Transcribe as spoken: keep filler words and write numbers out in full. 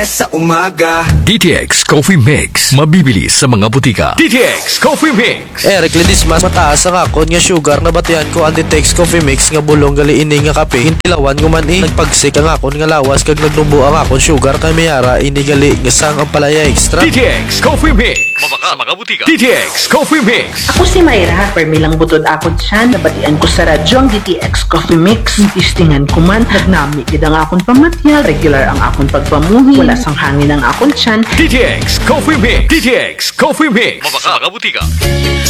Sa umaga D T X Coffee Mix. Mabibili sa mga butika. D T X Coffee Mix. Eric Lidis mas mataas ang akon nga sugar na batian ko ang D T X Coffee Mix nga bulong gali ini nga kape. Hintilawan ko man i nagpagsik ang akon nga lawas kag nagdumbo ang akon sugar kay mayara ini gali nga sang ang palaya extra. D T X Coffee Mix. Mabaka sa mga butika. D T X Coffee Mix. Ako si Mayra, permilang butod akon siya, nabatian ko sa radyo ang D T X Coffee Mix. Tistingan ko man, nagnami gid ang akon pamatya, regular ang akon pagpamuhi, wala sang hangin ang akon tiyan. D T X Coffee Mix. D T X Coffee Mix. Mabaka sa mga butika.